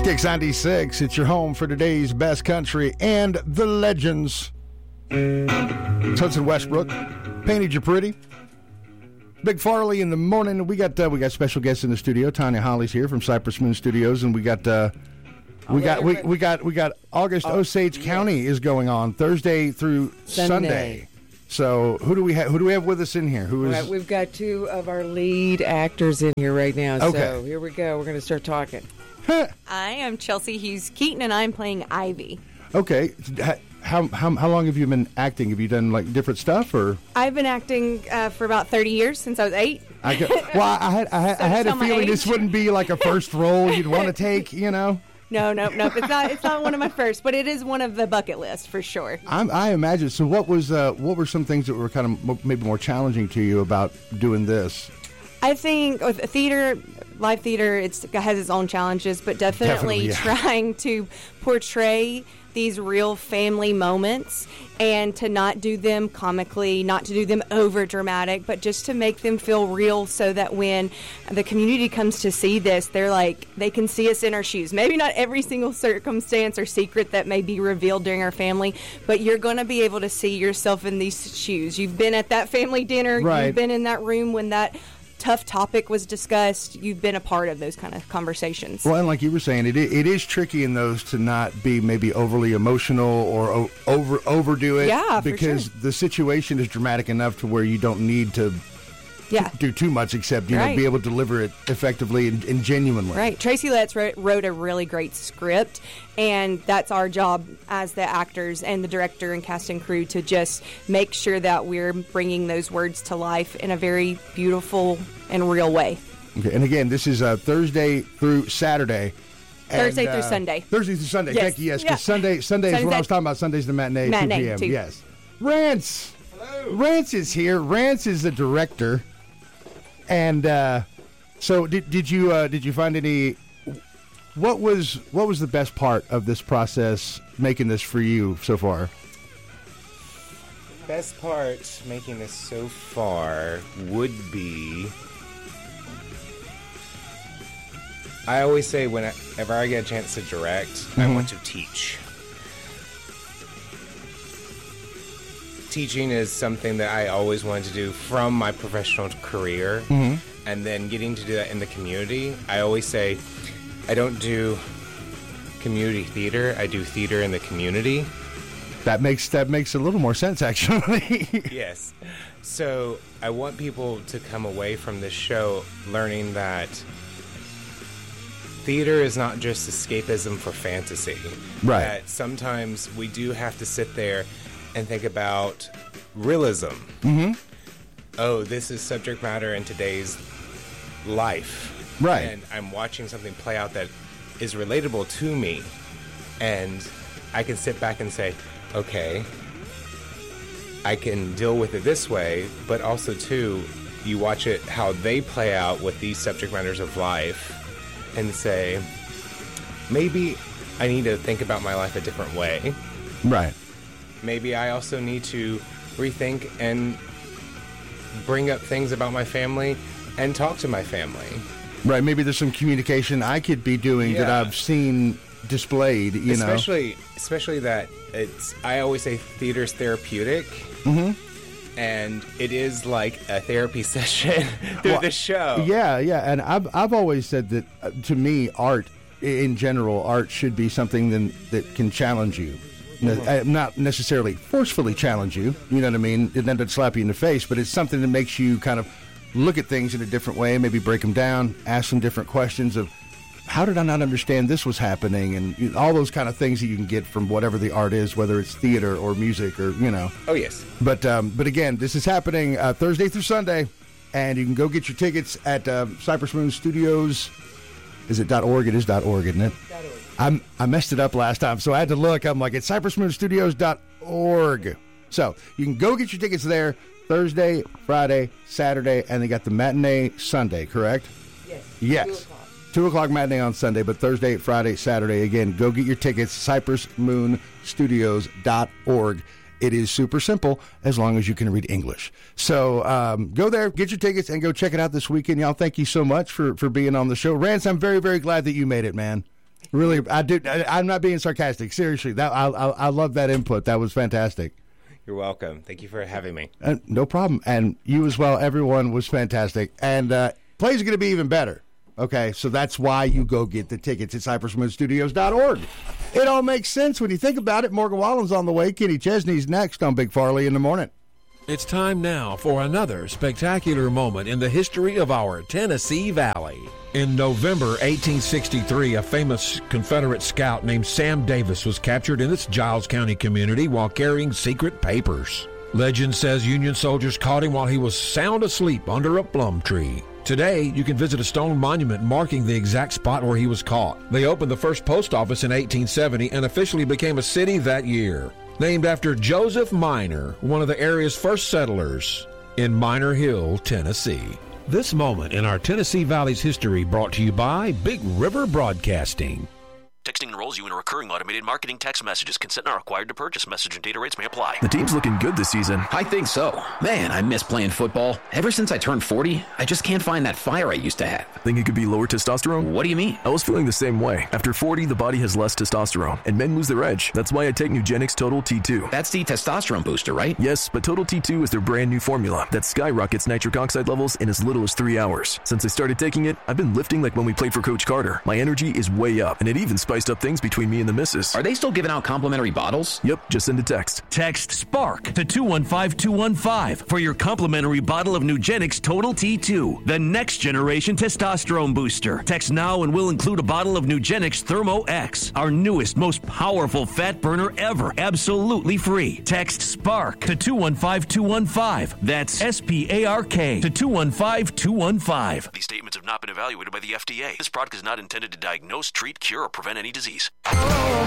Kicks 96, it's your home for today's best country and the legends. Hudson Westbrook, Painted You Pretty. Big Farley in the morning. We got special guests in the studio. Tanya Holly's here from Cypress Moon Studios, and we got August Osage County is going on Thursday through Sunday. So who do we have with us in here? We've got two of our lead actors in here right now. Okay. So here we go. We're going to start talking. I am Chelsea Hughes Keaton, and I'm playing Ivy. Okay. How long have you been acting? Have you done like different stuff, or? I've been acting for about 30 years, since I was 8. I had a feeling this wouldn't be like a first role you'd want to take, you know. No. It's not one of my first, but it is one of the bucket list for sure. I imagine. So what were some things that were kind of maybe more challenging to you about doing this? I think with theater, live theater, it has its own challenges, but definitely trying to portray these real family moments and to not do them comically, not to do them over dramatic, but just to make them feel real so that when the community comes to see this, they're like, they can see us in our shoes. Maybe not every single circumstance or secret that may be revealed during our family, but you're going to be able to see yourself in these shoes. You've been at that family dinner. Right. You've been in that room when that tough topic was discussed. You've been a part of those kind of conversations. Well, and like you were saying, it is tricky in those to not be maybe overly emotional or overdo it. Yeah, because for sure. The situation is dramatic enough to where you don't need to do too much except be able to deliver it effectively and genuinely. Right. Tracy Letts wrote a really great script, and that's our job as the actors and the director and cast and crew to just make sure that we're bringing those words to life in a very beautiful and real way. Okay. And again, this is Thursday through Saturday. Thursday through Sunday. Thursday through Sunday. Yes. Thank you. Yes, because Sunday is what I was talking about. Sunday's the matinee 2 p.m. 2. Yes. Rance. Hello. Rance is here. Rance is the director. And so, did you find any? What was the best part of this process making this for you so far? Best part making this so far would be, I always say whenever I get a chance to direct, I want to teach. Teaching is something that I always wanted to do from my professional career, and then getting to do that in the community. I always say I don't do community theater, I do theater in the community. That makes a little more sense, actually. Yes. So I want people to come away from this show learning that theater is not just escapism for fantasy. Right. That sometimes we do have to sit there and think about realism. Oh, this is subject matter in today's life. Right. And I'm watching something play out that is relatable to me. And I can sit back and say, okay, I can deal with it this way, but also, too, you watch it how they play out with these subject matters of life and say, maybe I need to think about my life a different way. Right. Maybe I also need to rethink and bring up things about my family and talk to my family. Right. Maybe there's some communication I could be doing that I've seen displayed, you know. Especially that I always say theater's therapeutic. And it is like a therapy session through the show. Yeah. And I've always said that, to me, art, in general, art should be something that can challenge you. Not necessarily forcefully challenge you, you know what I mean? It doesn't slap you in the face, but it's something that makes you kind of look at things in a different way, maybe break them down, ask some different questions of, how did I not understand this was happening? And all those kind of things that you can get from whatever the art is, whether it's theater or music or, you know. Oh, yes. But again, this is happening Thursday through Sunday, and you can go get your tickets at Cypress Moon Studios. Is it .org? It is .org, isn't it? I messed it up last time, so I had to look. I'm like, it's cypressmoonstudios.org. So you can go get your tickets there Thursday, Friday, Saturday, and they got the matinee Sunday, correct? Yes. 2 o'clock matinee on Sunday, but Thursday, Friday, Saturday. Again, go get your tickets, cypressmoonstudios.org. It is super simple as long as you can read English. So go there, get your tickets, and go check it out this weekend. Y'all, thank you so much for being on the show. Rance, I'm very, very glad that you made it, man. Really, I do. I'm not being sarcastic. Seriously, that I love that input. That was fantastic. You're welcome. Thank you for having me. No problem. And you as well. Everyone was fantastic. And plays are going to be even better. Okay, so that's why you go get the tickets at CypressMoonStudios.org. It all makes sense when you think about it. Morgan Wallen's on the way. Kenny Chesney's next on Big Farley in the Morning. It's time now for another spectacular moment in the history of our Tennessee Valley. In November 1863, a famous Confederate scout named Sam Davis was captured in this Giles County community while carrying secret papers. Legend says Union soldiers caught him while he was sound asleep under a plum tree. Today, you can visit a stone monument marking the exact spot where he was caught. They opened the first post office in 1870 and officially became a city that year. Named after Joseph Minor, one of the area's first settlers in Minor Hill, Tennessee. This moment in our Tennessee Valley's history brought to you by Big River Broadcasting. Texting enrolls you in a recurring automated marketing text messages. Consent not required to purchase. Message and data rates may apply. The team's looking good this season. I think so. Man, I miss playing football. Ever since I turned 40, I just can't find that fire I used to have. Think it could be lower testosterone? What do you mean? I was feeling the same way. After 40, the body has less testosterone, and men lose their edge. That's why I take Nugenix Total T2. That's the testosterone booster, right? Yes, but Total T2 is their brand new formula that skyrockets nitric oxide levels in as little as 3 hours. Since I started taking it, I've been lifting like when we played for Coach Carter. My energy is way up, and it even spiced up things between me and the missus. Are they still giving out complimentary bottles? Yep, just send a text. Text SPARK to 215-215 for your complimentary bottle of Nugenix Total T2, the next generation testosterone booster. Text now and we'll include a bottle of Nugenix Thermo X, our newest, most powerful fat burner ever, absolutely free. Text SPARK to 215-215. That's SPARK to 215-215. These statements have not been evaluated by the FDA. This product is not intended to diagnose, treat, cure, or prevent any disease. Oh,